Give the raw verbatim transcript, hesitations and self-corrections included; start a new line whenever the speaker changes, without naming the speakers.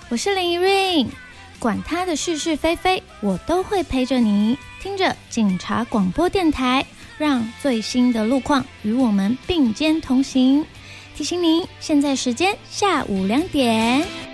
我是林怡瑞，管他的是是非非，我都会陪着你。听着警察广播电台，让最新的路况与我们并肩同行。提醒您，现在时间下午两点。